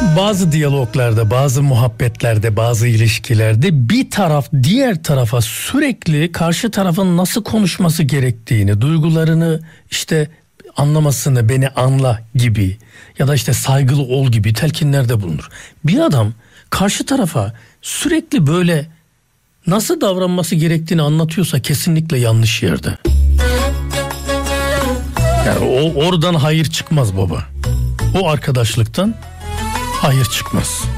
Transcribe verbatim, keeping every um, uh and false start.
Bazı diyaloglarda, bazı muhabbetlerde, bazı ilişkilerde bir taraf diğer tarafa sürekli karşı tarafın nasıl konuşması gerektiğini, duygularını işte anlamasını, beni anla gibi ya da işte saygılı ol gibi telkinlerde bulunur. Bir adam karşı tarafa sürekli böyle nasıl davranması gerektiğini anlatıyorsa kesinlikle yanlış yerde. Yani o oradan hayır çıkmaz baba. O arkadaşlıktan hayır çıkmaz.